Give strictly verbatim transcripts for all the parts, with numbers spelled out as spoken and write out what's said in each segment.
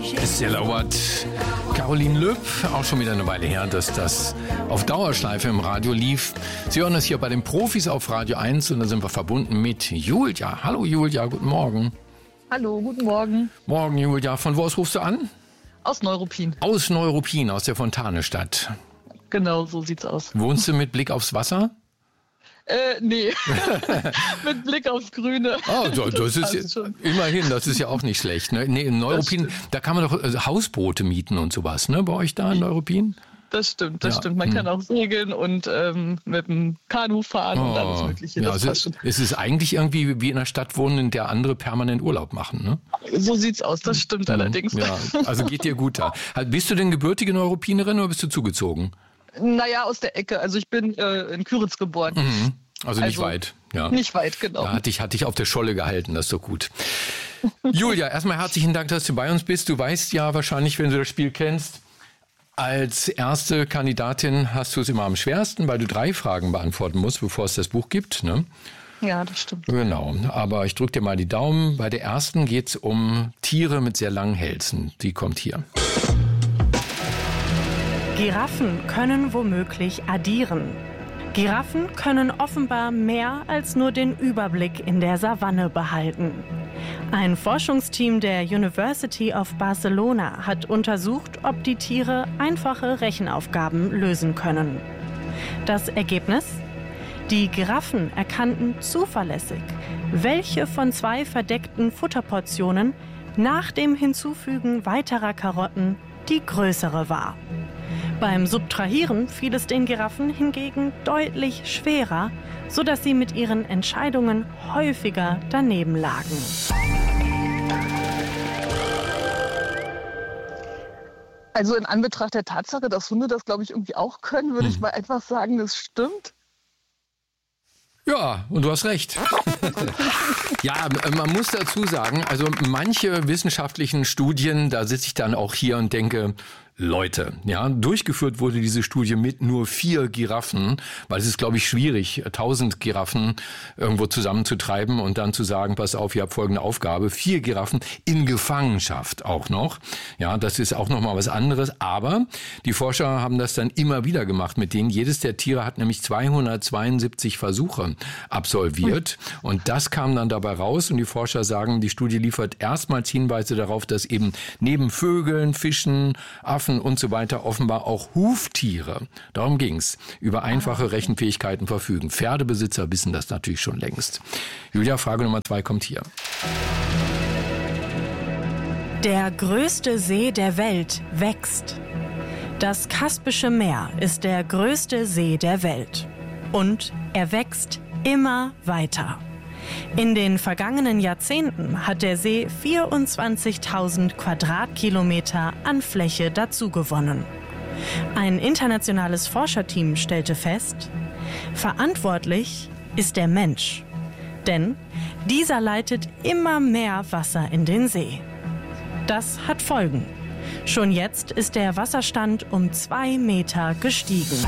Stella Watt, Caroline Löb, auch schon wieder eine Weile her, dass das auf Dauerschleife im Radio lief. Sie hören das hier bei den Profis auf Radio eins und da sind wir verbunden mit Julia. Hallo Julia, guten Morgen. Hallo, guten Morgen. Morgen Julia, von wo aus rufst du an? Aus Neuruppin. Aus Neuruppin, aus der Fontanestadt. Genau, so sieht's aus. Wohnst du mit Blick aufs Wasser? Äh, nee. Mit Blick aufs Grüne. Oh, das, das ist ja, immerhin, das ist ja auch nicht schlecht. Ne? Nee, in Neuruppin, da kann man doch also Hausboote mieten und sowas, ne? Bei euch da in Neuruppin? Das stimmt, das ja. stimmt. Man hm. kann auch segeln und ähm, mit dem Kanu fahren oh. und alles Mögliche. Ja, das also es ist eigentlich irgendwie wie in einer Stadt wohnen, in der andere permanent Urlaub machen, ne? So sieht's aus, das stimmt hm. allerdings. Ja, also geht dir gut da. Bist du denn gebürtige Neurupinerin oder bist du zugezogen? Naja, aus der Ecke. Also ich bin äh, in Küritz geboren. Mhm. Also nicht also weit. Ja. Nicht weit, genau. Da hatte ich, hatte ich auf der Scholle gehalten, das ist doch gut. Julia, erstmal herzlichen Dank, dass du bei uns bist. Du weißt ja wahrscheinlich, wenn du das Spiel kennst, als erste Kandidatin hast du es immer am schwersten, weil du drei Fragen beantworten musst, bevor es das Buch gibt, ne? Ja, das stimmt. Genau, aber ich drücke dir mal die Daumen. Bei der ersten geht es um Tiere mit sehr langen Hälsen. Die kommt hier. Giraffen können womöglich addieren. Giraffen können offenbar mehr als nur den Überblick in der Savanne behalten. Ein Forschungsteam der University of Barcelona hat untersucht, ob die Tiere einfache Rechenaufgaben lösen können. Das Ergebnis? Die Giraffen erkannten zuverlässig, welche von zwei verdeckten Futterportionen nach dem Hinzufügen weiterer Karotten die größere war. Beim Subtrahieren fiel es den Giraffen hingegen deutlich schwerer, sodass sie mit ihren Entscheidungen häufiger daneben lagen. Also in Anbetracht der Tatsache, dass Hunde das, glaube ich, irgendwie auch können, würde hm. ich mal einfach sagen, das stimmt. Ja, und du hast recht. Ja, man muss dazu sagen, also manche wissenschaftlichen Studien, da sitze ich dann auch hier und denke, Leute, ja, durchgeführt wurde diese Studie mit nur vier Giraffen, weil es ist, glaube ich, schwierig, tausend Giraffen irgendwo zusammenzutreiben und dann zu sagen, pass auf, ihr habt folgende Aufgabe, vier Giraffen in Gefangenschaft auch noch. Ja, das ist auch nochmal was anderes, aber die Forscher haben das dann immer wieder gemacht mit denen. Jedes der Tiere hat nämlich zweihundertzweiundsiebzig Versuche absolviert und das kam dann dabei raus und die Forscher sagen, die Studie liefert erstmals Hinweise darauf, dass eben neben Vögeln, Fischen, Affen und so weiter offenbar auch Huftiere, darum ging's, über einfache Rechenfähigkeiten verfügen. Pferdebesitzer wissen das natürlich schon längst. Julia, Frage Nummer zwei kommt hier. Der größte See der Welt wächst. Das Kaspische Meer ist der größte See der Welt. Und er wächst immer weiter. In den vergangenen Jahrzehnten hat der See vierundzwanzigtausend Quadratkilometer an Fläche dazugewonnen. Ein internationales Forscherteam stellte fest, verantwortlich ist der Mensch. Denn dieser leitet immer mehr Wasser in den See. Das hat Folgen. Schon jetzt ist der Wasserstand um zwei Meter gestiegen.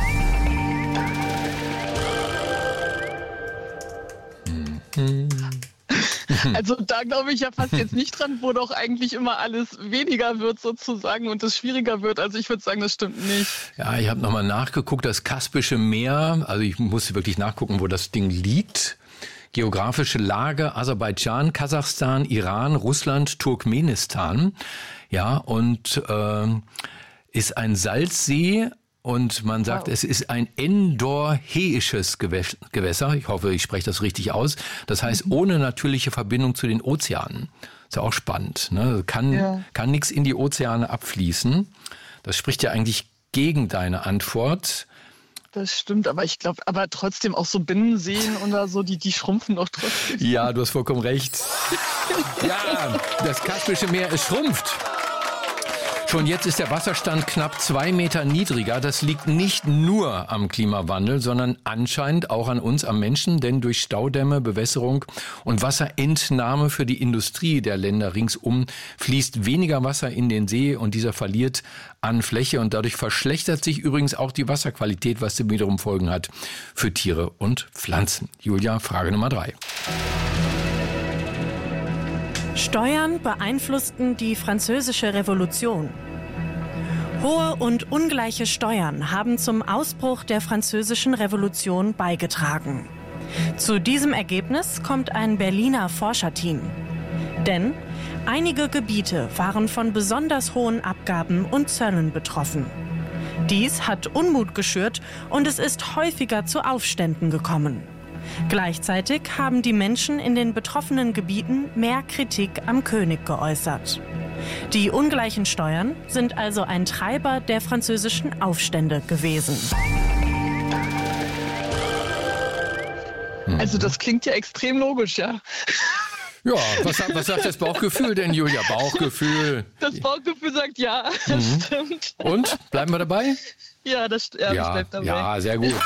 Also da glaube ich ja fast jetzt nicht dran, wo doch eigentlich immer alles weniger wird sozusagen und es schwieriger wird. Also ich würde sagen, das stimmt nicht. Ja, ich habe nochmal nachgeguckt, das Kaspische Meer, also ich muss wirklich nachgucken, wo das Ding liegt. Geografische Lage, Aserbaidschan, Kasachstan, Iran, Russland, Turkmenistan. Ja, und äh, ist ein Salzsee. Und man sagt, wow. Es ist ein endorheisches Gewässer. Ich hoffe, ich spreche das richtig aus. Das heißt, ohne natürliche Verbindung zu den Ozeanen. Ist ja auch spannend. Ne? Kann, ja. kann nichts in die Ozeane abfließen. Das spricht ja eigentlich gegen deine Antwort. Das stimmt, aber ich glaube, aber trotzdem auch so Binnenseen oder so, die, die schrumpfen doch trotzdem. Ja, du hast vollkommen recht. Ja, das Kaspische Meer, es schrumpft. Schon jetzt ist der Wasserstand knapp zwei Meter niedriger. Das liegt nicht nur am Klimawandel, sondern anscheinend auch an uns, am Menschen. Denn durch Staudämme, Bewässerung und Wasserentnahme für die Industrie der Länder ringsum fließt weniger Wasser in den See und dieser verliert an Fläche. Und dadurch verschlechtert sich übrigens auch die Wasserqualität, was wiederum Folgen hat für Tiere und Pflanzen. Julia, Frage Nummer drei. Steuern beeinflussten die Französische Revolution. Hohe und ungleiche Steuern haben zum Ausbruch der Französischen Revolution beigetragen. Zu diesem Ergebnis kommt ein Berliner Forscherteam. Denn einige Gebiete waren von besonders hohen Abgaben und Zöllen betroffen. Dies hat Unmut geschürt und es ist häufiger zu Aufständen gekommen. Gleichzeitig haben die Menschen in den betroffenen Gebieten mehr Kritik am König geäußert. Die ungleichen Steuern sind also ein Treiber der französischen Aufstände gewesen. Also das klingt ja extrem logisch, ja. Ja, was, was sagt das Bauchgefühl denn, Julia? Bauchgefühl. Das Bauchgefühl sagt ja, das Mhm. stimmt. Und? Bleiben wir dabei? Ja, das, ja, das bleibt dabei. ja, sehr gut.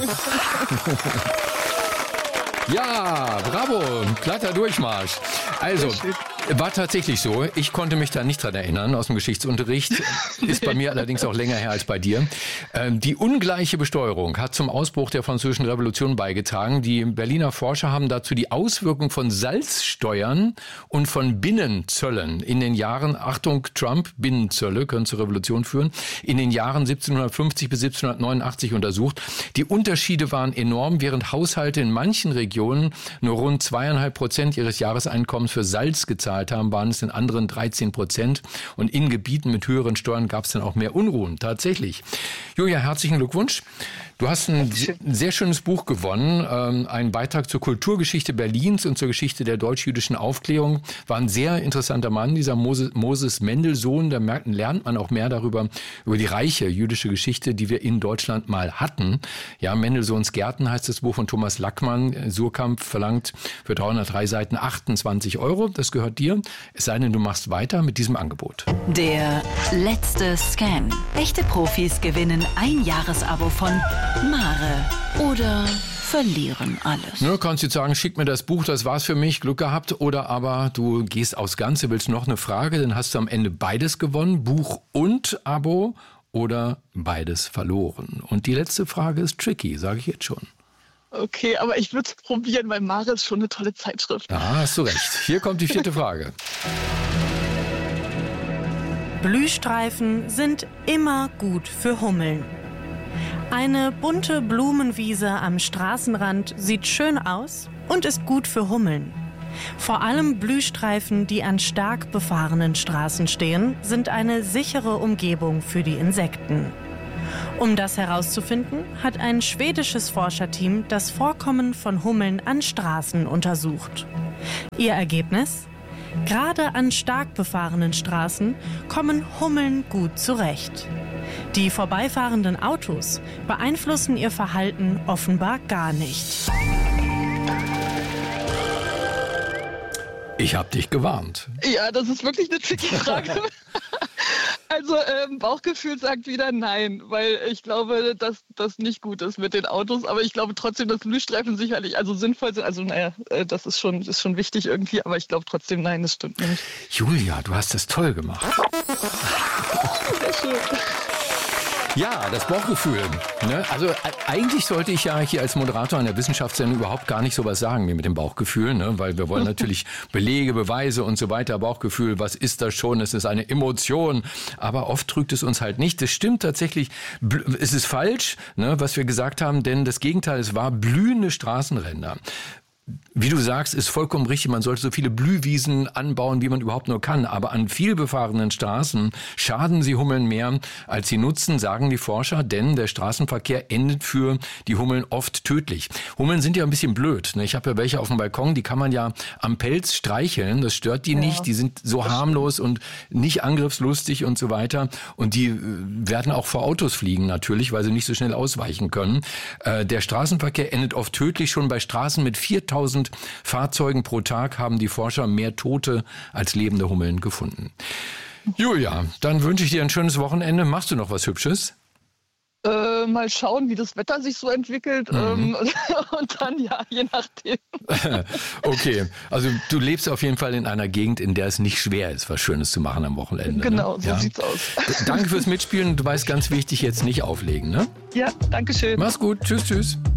Ja, bravo, glatter Durchmarsch. Also, war tatsächlich so. Ich konnte mich da nicht dran erinnern aus dem Geschichtsunterricht. Ist bei mir allerdings auch länger her als bei dir. Ähm, die ungleiche Besteuerung hat zum Ausbruch der Französischen Revolution beigetragen. Die Berliner Forscher haben dazu die Auswirkung von Salzsteuern und von Binnenzöllen in den Jahren, Achtung, Trump, Binnenzölle können zur Revolution führen, in den Jahren siebzehnhundertfünfzig bis siebzehnhundertneunundachtzig untersucht. Die Unterschiede waren enorm, während Haushalte in manchen Regionen nur rund zweieinhalb Prozent ihres Jahreseinkommens für Salz gezahlt haben, waren es in anderen dreizehn Prozent. Und in Gebieten mit höheren Steuern gab es dann auch mehr Unruhen. Tatsächlich. Julia, herzlichen Glückwunsch. Du hast ein sehr schönes Buch gewonnen, ähm, einen Beitrag zur Kulturgeschichte Berlins und zur Geschichte der deutsch-jüdischen Aufklärung. War ein sehr interessanter Mann, dieser Moses, Moses Mendelssohn. Da merkt, lernt man auch mehr darüber, über die reiche jüdische Geschichte, die wir in Deutschland mal hatten. Ja, Mendelssohns Gärten heißt das Buch von Thomas Lackmann. Surkamp verlangt für dreihundertdrei Seiten achtundzwanzig Euro. Das gehört dir. Es sei denn, du machst weiter mit diesem Angebot. Der letzte Scan. Echte Profis gewinnen ein Jahresabo von Mare oder verlieren alles. Du kannst jetzt sagen, schick mir das Buch, das war's für mich, Glück gehabt. Oder aber du gehst aufs Ganze, willst noch eine Frage, dann hast du am Ende beides gewonnen, Buch und Abo oder beides verloren. Und die letzte Frage ist tricky, sage ich jetzt schon. Okay, aber ich würde es probieren, weil Mare ist schon eine tolle Zeitschrift. Ja, hast du recht. Hier kommt die vierte Frage. Blühstreifen sind immer gut für Hummeln. Eine bunte Blumenwiese am Straßenrand sieht schön aus und ist gut für Hummeln. Vor allem Blühstreifen, die an stark befahrenen Straßen stehen, sind eine sichere Umgebung für die Insekten. Um das herauszufinden, hat ein schwedisches Forscherteam das Vorkommen von Hummeln an Straßen untersucht. Ihr Ergebnis? Gerade an stark befahrenen Straßen kommen Hummeln gut zurecht. Die vorbeifahrenden Autos beeinflussen ihr Verhalten offenbar gar nicht. Ich habe dich gewarnt. Ja, das ist wirklich eine tricky Frage. Also ähm, Bauchgefühl sagt wieder nein, weil ich glaube, dass das nicht gut ist mit den Autos. Aber ich glaube trotzdem, dass Blühstreifen sicherlich also sinnvoll sind. Also naja, äh, das ist schon, ist schon wichtig irgendwie. Aber ich glaube trotzdem nein, das stimmt nicht. Julia, du hast das toll gemacht. Sehr schön. Ja, das Bauchgefühl. Ne? Also äh, eigentlich sollte ich ja hier als Moderator einer Wissenschaftssendung überhaupt gar nicht sowas sagen wie mit dem Bauchgefühl, ne? Weil wir wollen natürlich Belege, Beweise und so weiter. Bauchgefühl, was ist das schon? Es ist eine Emotion, aber oft trügt es uns halt nicht. Das stimmt tatsächlich. Es ist falsch, ne, was wir gesagt haben, denn das Gegenteil, es war blühende Straßenränder. Wie du sagst, ist vollkommen richtig. Man sollte so viele Blühwiesen anbauen, wie man überhaupt nur kann. Aber an vielbefahrenen Straßen schaden sie Hummeln mehr, als sie nutzen, sagen die Forscher. Denn der Straßenverkehr endet für die Hummeln oft tödlich. Hummeln sind ja ein bisschen blöd. Ich habe ja welche auf dem Balkon, die kann man ja am Pelz streicheln. Das stört die ja nicht. Die sind so harmlos und nicht angriffslustig und so weiter. Und die werden auch vor Autos fliegen natürlich, weil sie nicht so schnell ausweichen können. Der Straßenverkehr endet oft tödlich. Schon bei Straßen mit viertausend Fahrzeugen pro Tag haben die Forscher mehr Tote als lebende Hummeln gefunden. Julia, dann wünsche ich dir ein schönes Wochenende. Machst du noch was Hübsches? Äh, mal schauen, wie das Wetter sich so entwickelt. Mhm. Ähm, und dann, ja, je nachdem. Okay, also du lebst auf jeden Fall in einer Gegend, in der es nicht schwer ist, was Schönes zu machen am Wochenende. Genau, ne? so ja. sieht's aus. Danke fürs Mitspielen. Du weißt, ganz wichtig, jetzt nicht auflegen, ne? Ja, danke schön. Mach's gut. Tschüss, tschüss.